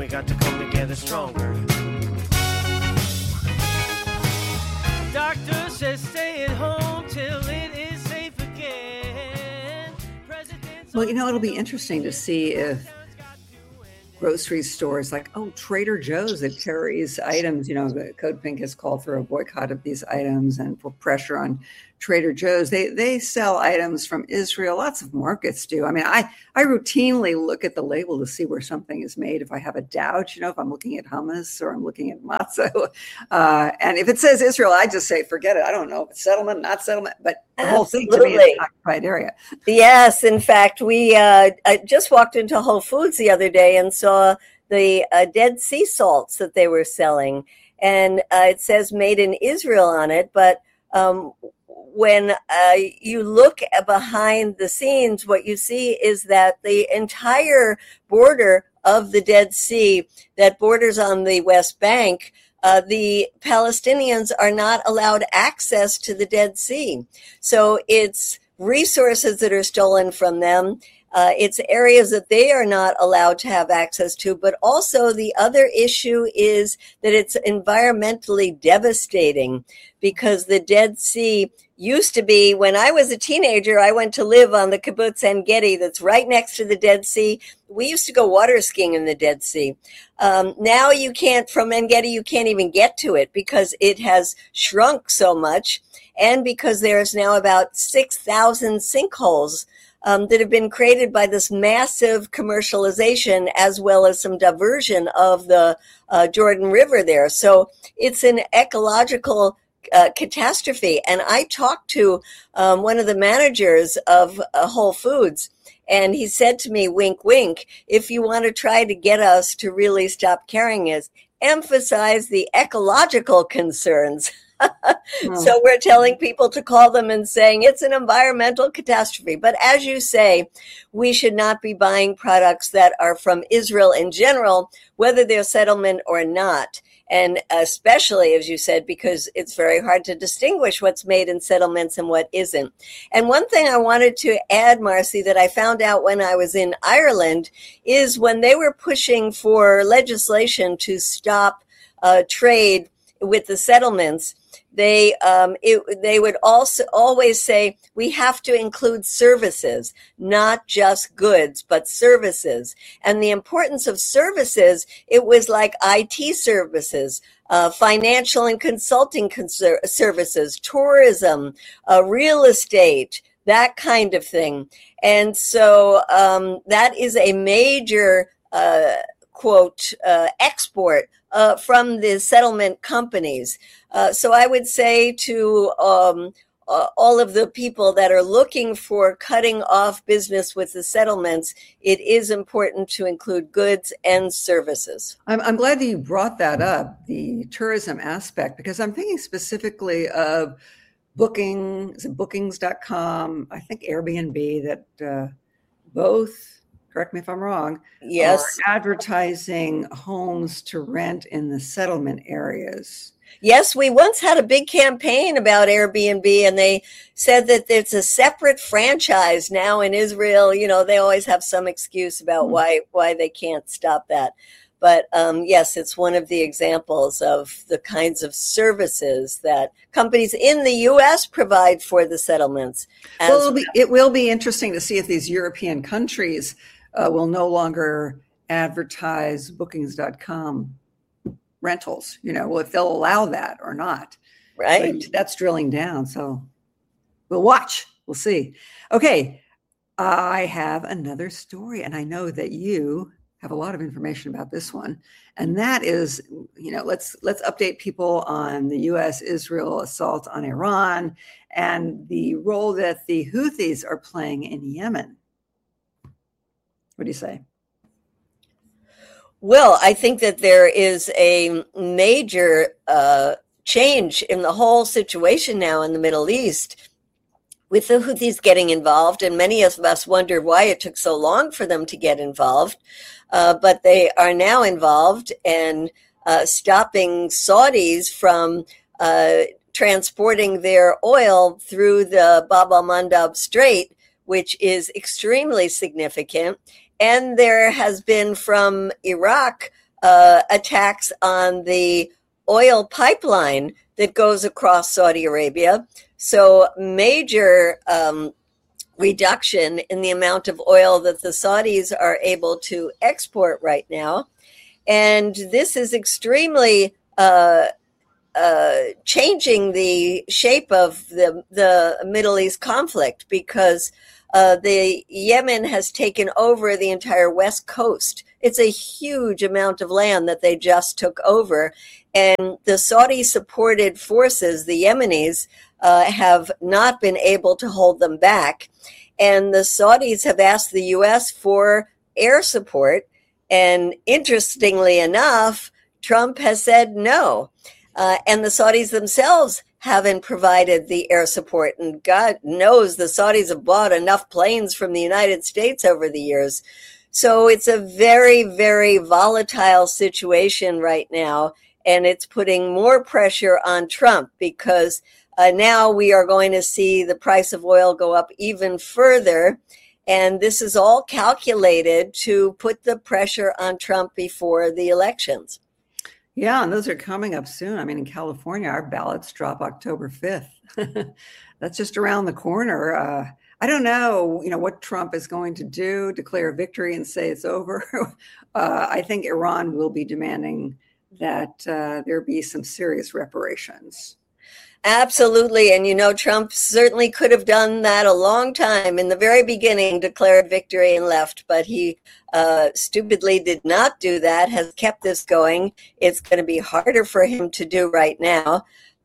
we got to come together stronger. Doctor says stay at home till it is safe again. Well, it'll be interesting to see if grocery stores like, Trader Joe's that carries items, Code Pink has called for a boycott of these items and for pressure on Trader Joe's. They sell items from Israel. Lots of markets do. I mean, I routinely look at the label to see where something is made. If I have a doubt, if I'm looking at hummus or I'm looking at matzo, and if it says Israel, I just say, forget it. I don't know if it's settlement, not settlement, but the whole thing to me is an occupied area. Yes. In fact, I just walked into Whole Foods the other day and saw the Dead Sea salts that they were selling. And it says made in Israel on it. But when you look behind the scenes, what you see is that the entire border of the Dead Sea that borders on the West Bank, the Palestinians are not allowed access to the Dead Sea. So it's resources that are stolen from them. It's areas that they are not allowed to have access to, but also the other issue is that it's environmentally devastating because the Dead Sea used to be, when I was a teenager, I went to live on the kibbutz En Gedi that's right next to the Dead Sea. We used to go water skiing in the Dead Sea. Now you can't, from En Gedi, you can't even get to it because it has shrunk so much and because there's now about 6,000 sinkholes that have been created by this massive commercialization as well as some diversion of the Jordan River there. So it's an ecological catastrophe. And I talked to one of the managers of Whole Foods, and he said to me, wink, wink, if you want to try to get us to really stop carrying us, emphasize the ecological concerns. So we're telling people to call them and saying it's an environmental catastrophe. But as you say, we should not be buying products that are from Israel in general, whether they're settlement or not. And especially, as you said, because it's very hard to distinguish what's made in settlements and what isn't. And one thing I wanted to add, Marcy, that I found out when I was in Ireland is when they were pushing for legislation to stop trade with the settlements, they would also always say, we have to include services, not just goods, but services. And the importance of services, it was like IT services, financial and consulting services, tourism, real estate, that kind of thing. And so that is a major quote, export from the settlement companies. So I would say to all of the people that are looking for cutting off business with the settlements, it is important to include goods and services. I'm glad that you brought that up, the tourism aspect, because I'm thinking specifically of bookings.com, I think Airbnb, that both, correct me if I'm wrong, yes, are advertising homes to rent in the settlement areas. Yes, we once had a big campaign about Airbnb, and they said that it's a separate franchise now in Israel. They always have some excuse about why they can't stop that. But yes, it's one of the examples of the kinds of services that companies in the U.S. provide for the settlements. Well, it will be interesting to see if these European countries will no longer advertise bookings.com rentals, if they'll allow that or not. Right. But that's drilling down. So we'll watch. We'll see. Okay. I have another story, and I know that you have a lot of information about this one. And that is, let's update people on the U.S.-Israel assault on Iran and the role that the Houthis are playing in Yemen. What do you say? Well, I think that there is a major change in the whole situation now in the Middle East with the Houthis getting involved. And many of us wondered why it took so long for them to get involved. But they are now involved and stopping Saudis from transporting their oil through the Bab al-Mandab Strait, which is extremely significant. And there has been from Iraq attacks on the oil pipeline that goes across Saudi Arabia. So major reduction in the amount of oil that the Saudis are able to export right now. And this is extremely changing the shape of the Middle East conflict, because the Yemen has taken over the entire west coast. It's a huge amount of land that they just took over. And the Saudi-supported forces, the Yemenis, have not been able to hold them back. And the Saudis have asked the U.S. for air support. And interestingly enough, Trump has said no. And the Saudis themselves haven't provided the air support. And God knows the Saudis have bought enough planes from the United States over the years. So it's a very, very volatile situation right now. And it's putting more pressure on Trump, because now we are going to see the price of oil go up even further. And this is all calculated to put the pressure on Trump before the elections. Yeah, and those are coming up soon. I mean, in California, our ballots drop October 5th. That's just around the corner. I don't know, what Trump is going to do, declare victory and say it's over. I think Iran will be demanding that there be some serious reparations. Absolutely. And, Trump certainly could have done that a long time in the very beginning, declared victory and left. But he stupidly did not do that, has kept this going. It's going to be harder for him to do right now.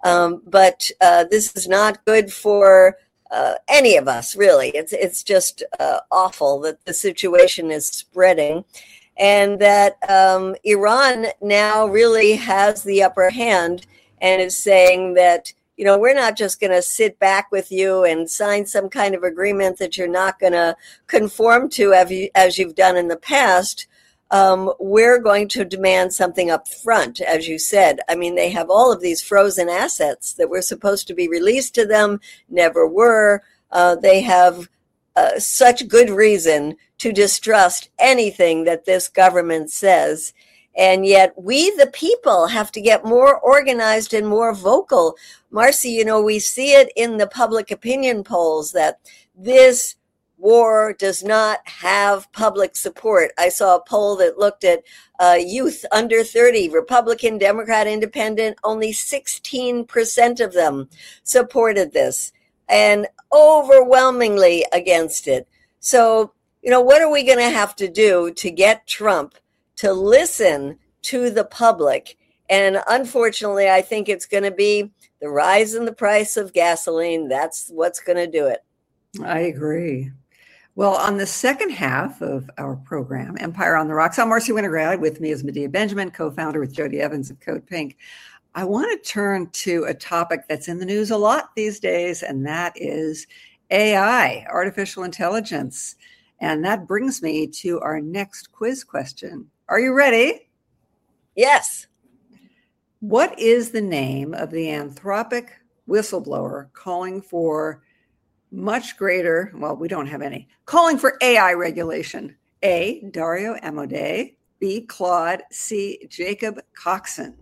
But this is not good for any of us, really. It's just awful that the situation is spreading, and that Iran now really has the upper hand and is saying that, we're not just going to sit back with you and sign some kind of agreement that you're not going to conform to as you've done in the past. We're going to demand something up front, as you said. I mean, they have all of these frozen assets that were supposed to be released to them, never were. They have such good reason to distrust anything that this government says. And yet we, the people, have to get more organized and more vocal. Marcy, we see it in the public opinion polls that this war does not have public support. I saw a poll that looked at youth under 30, Republican, Democrat, Independent. Only 16% of them supported this, and overwhelmingly against it. So, what are we going to have to do to get Trump to listen to the public? And unfortunately, I think it's going to be the rise in the price of gasoline. That's what's going to do it. I agree. Well, on the second half of our program, Empire on the Rocks, I'm Marcy Winograd. With me is Medea Benjamin, co-founder with Jody Evans of Code Pink. I want to turn to a topic that's in the news a lot these days, and that is AI, artificial intelligence. And that brings me to our next quiz question. Are you ready? Yes. What is the name of the Anthropic whistleblower calling for much greater, well, we don't have any, calling for AI regulation? A, Dario Amodei, B, Claude, C, Jacob Coxon.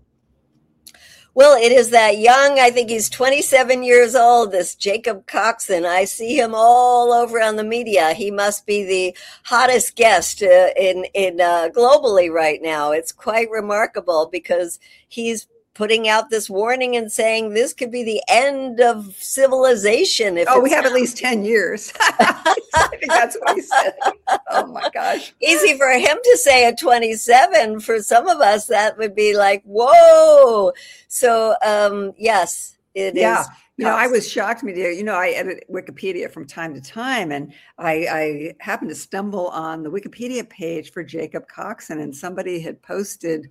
Well, it is that young, I think he's 27 years old, this Jacob Coxon. I see him all over on the media. He must be the hottest guest in globally right now. It's quite remarkable, because he's putting out this warning and saying this could be the end of civilization. We have at least 10 years. I think that's what he said. Oh my gosh. Easy for him to say at 27. For some of us, that would be like, whoa. So, yes, it is. I was shocked, Medea. I edit Wikipedia from time to time, and I happened to stumble on the Wikipedia page for Jacob Coxon, and somebody had posted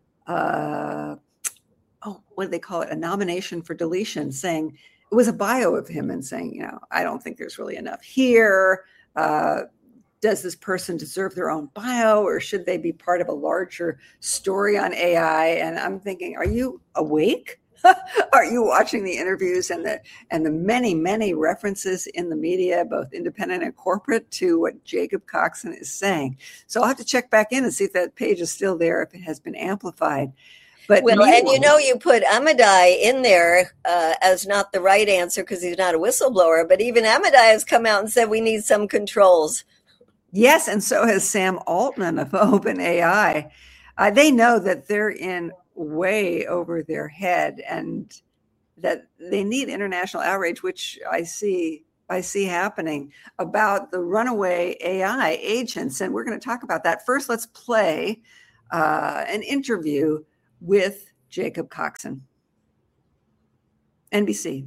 what do they call it? A nomination for deletion, saying it was a bio of him and saying, I don't think there's really enough here. Does this person deserve their own bio, or should they be part of a larger story on AI? And I'm thinking, are you awake? Are you watching the interviews and the many references in the media, both independent and corporate, to what Jacob Coxon is saying? So I'll have to check back in and see if that page is still there, if it has been amplified. But well, and you put Amadai in there as not the right answer because he's not a whistleblower, but even Amadai has come out and said we need some controls. Yes, and so has Sam Altman of OpenAI. They know that they're in way over their head and that they need international outrage, which I see happening about the runaway AI agents. And we're going to talk about that. First, let's play an interview with Jacob Coxon, NBC.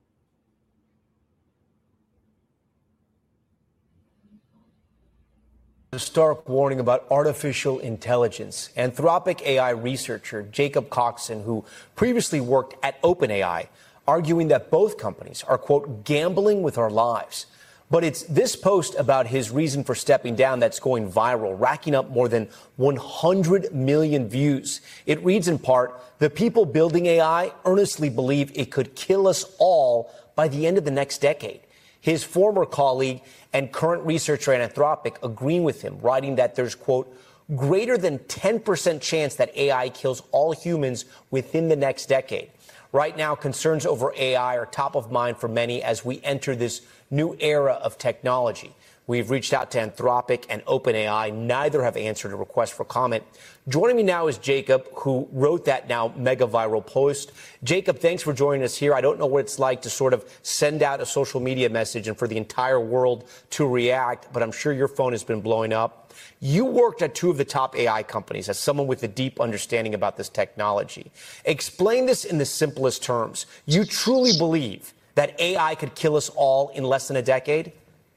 A stark warning about artificial intelligence. Anthropic AI researcher Jacob Coxon, who previously worked at OpenAI, arguing that both companies are, quote, gambling with our lives. But it's this post about his reason for stepping down that's going viral, racking up more than 100 million views. It reads in part, the people building AI earnestly believe it could kill us all by the end of the next decade. His former colleague and current researcher at Anthropic agreeing with him, writing that there's, quote, greater than 10% chance that AI kills all humans within the next decade. Right now, concerns over AI are top of mind for many as we enter this new era of technology. We've reached out to Anthropic and OpenAI. Neither have answered a request for comment. Joining me now is Jacob, who wrote that now mega viral post. Jacob, thanks for joining us here. I don't know what it's like to sort of send out a social media message and for the entire world to react, but I'm sure your phone has been blowing up. You worked at two of the top AI companies as someone with a deep understanding about this technology. Explain this in the simplest terms. You truly believe that AI could kill us all in less than a decade?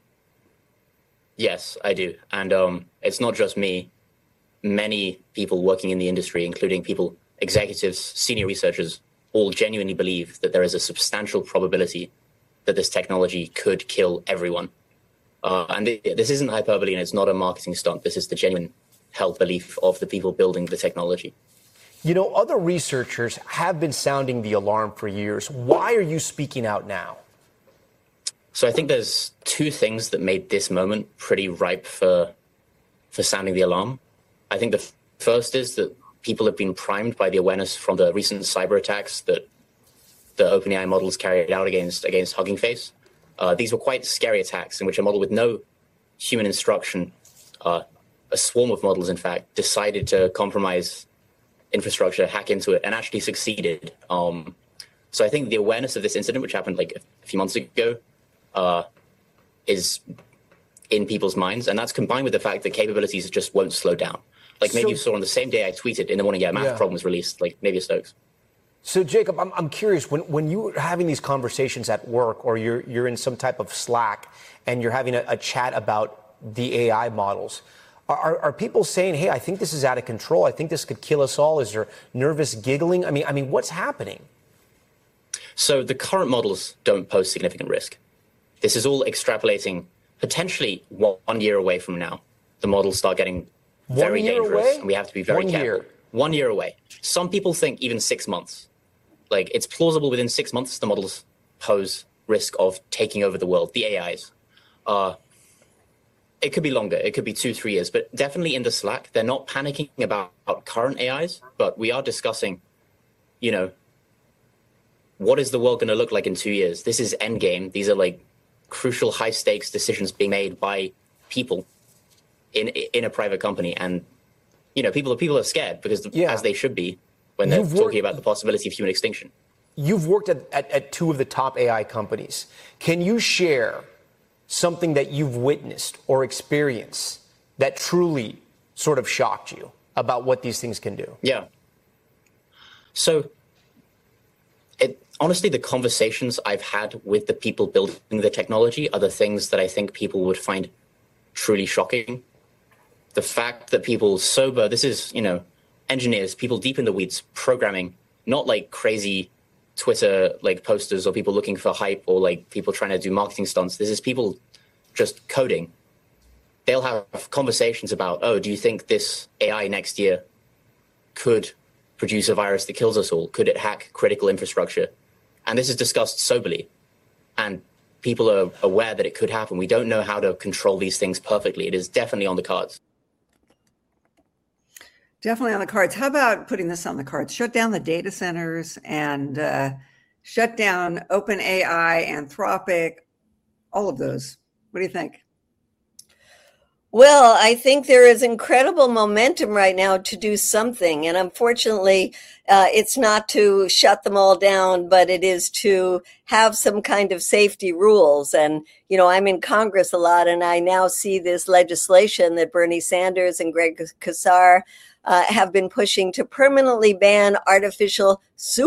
Yes, I do. And it's not just me. Many people working in the industry, including people, executives, senior researchers, all genuinely believe that there is a substantial probability that this technology could kill everyone. And this isn't hyperbole and it's not a marketing stunt. This is the genuine held belief of the people building the technology. You know, other researchers have been sounding the alarm for years. Why are you speaking out now? So I think there's two things that made this moment pretty ripe for sounding the alarm. I think the first is that people have been primed by the awareness from the recent cyber attacks that the OpenAI models carried out against Hugging Face. These were quite scary attacks in which a model with no human instruction, a swarm of models, in fact, decided to compromise infrastructure, hack into it, and actually succeeded. So I think the awareness of this incident, which happened like a few months ago, is in people's minds. And that's combined with the fact that capabilities just won't slow down. Like maybe you saw on the same day I tweeted in the morning, math problem was released, like maybe a Stokes. So, Jacob, I'm curious, when you're having these conversations at work or you're in some type of Slack and you're having a chat about the AI models, are people saying, hey, I think this is out of control. I think this could kill us all. Is there nervous giggling? I mean, what's happening? So the current models don't pose significant risk. This is all extrapolating potentially 1 year away from now. The models start getting very dangerous and we have to be very careful. 1 year away. Some people think even 6 months. Like it's plausible within 6 months the models pose risk of taking over the world, the AIs. It could be longer. It could be 2-3 years, but definitely in the Slack, they're not panicking about current AIs, but we are discussing, what is the world going to look like in 2 years? This is endgame. These are like crucial high stakes decisions being made by people in a private company. And, people are scared because as they should be when they're talking about the possibility of human extinction. You've worked at two of the top AI companies. Can you share something that you've witnessed or experienced that truly sort of shocked you about what these things can do? Yeah. So honestly, the conversations I've had with the people building the technology are the things that I think people would find truly shocking. The fact that people sober, this is, engineers, people deep in the weeds, programming, not like crazy Twitter like posters or people looking for hype or like people trying to do marketing stunts. This is people just coding. They'll have conversations about, do you think this AI next year could produce a virus that kills us all? Could it hack critical infrastructure? And this is discussed soberly. And people are aware that it could happen. We don't know how to control these things perfectly. It is definitely on the cards. Definitely on the cards. How about putting this on the cards? Shut down the data centers and shut down OpenAI, Anthropic, all of those. What do you think? Well, I think there is incredible momentum right now to do something. And unfortunately, it's not to shut them all down, but it is to have some kind of safety rules. And, you know, I'm in Congress a lot, and I now see this legislation that Bernie Sanders and Greg Casar have been pushing to permanently ban artificial